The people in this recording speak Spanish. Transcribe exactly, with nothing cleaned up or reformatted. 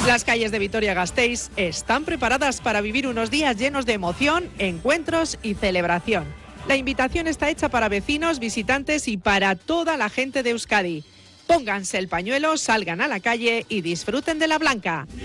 Las calles de Vitoria-Gasteiz están preparadas para vivir unos días llenos de emoción, encuentros y celebración. La invitación está hecha para vecinos, visitantes y para toda la gente de Euskadi. Pónganse el pañuelo, salgan a la calle y disfruten de la Blanca.